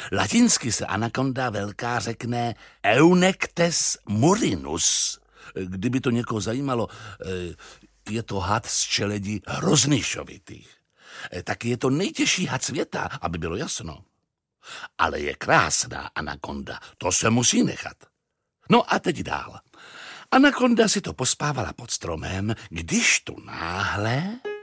Latinsky se anakonda velká řekne Eunectes murinus. Kdyby to někoho zajímalo, je to had z čeledi hroznyšovitých. Taky je to nejtěžší had světa, aby bylo jasno. Ale je krásná anakonda, to se musí nechat. No a teď dál. Anakonda si to pospávala pod stromem, když tu náhle...